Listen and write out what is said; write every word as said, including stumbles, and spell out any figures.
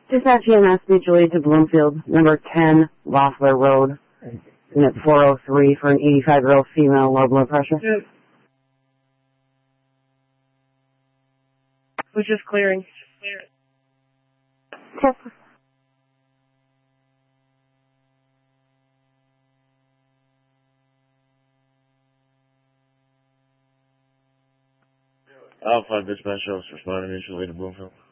Dispatch E M S mutually to Bloomfield, number ten, Loeffler Road, unit four oh three for an eighty-five-year-old female, low blood pressure. Yep. We're just clearing. Check. Alpha Dispatch Officer responding mutually to Bloomfield.